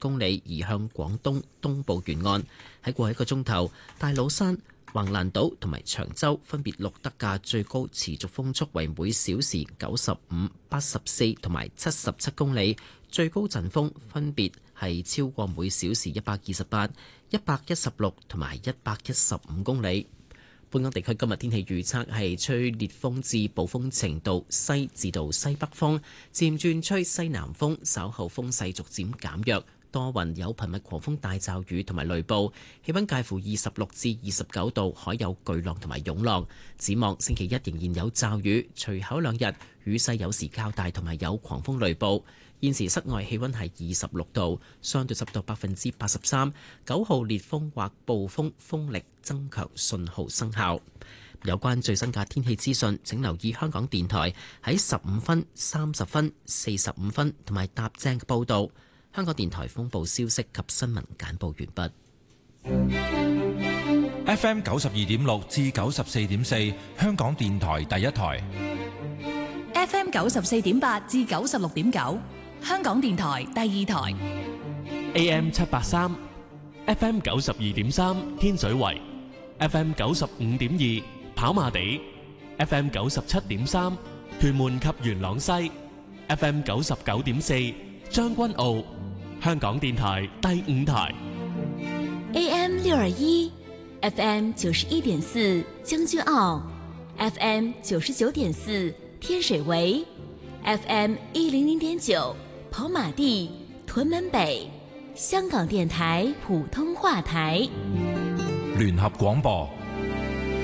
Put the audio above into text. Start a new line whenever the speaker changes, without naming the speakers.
公里，移向廣東東部沿岸。喺過去一個鐘頭，大老山、橫瀾島同埋長洲分別錄得嘅最高持續風速為每小時95、84同埋77公里，最高陣風分別係超過每小時128、116同埋115公里。本港地區今日天氣預測係吹烈風至暴風程度西至到西北風，漸轉吹西南風，稍後風勢逐漸減弱，多雲有頻密狂風大驟雨同埋雷暴，氣溫介乎26至29度，海有巨浪同埋湧浪。展望星期一仍然有驟雨，隨後兩日雨勢有時較大，同埋有狂風雷暴。現時室外氣溫係26度，相對濕度83%，9號烈風或暴風風力增強信號生效。有關最新嘅天氣資訊，請留意香港電台喺15分、30分、45分同埋踏正嘅報導。香港電台風暴消息及新聞簡報完
畢。FM 92.6至94.4，香港電台第一台。
FM 94.8至96.9，香港電台第二台。
AM 783 FM 92.3，天水圍 FM 95.2，跑馬地 FM 97.3，屯門及元朗西 FM 99.4，將軍澳。香港電台第五台。
AM 621 FM 91.4，將軍澳 FM 99.4，天水圍 FM 100.9，跑馬地屯門北。香港電台普通話台。
聯合廣播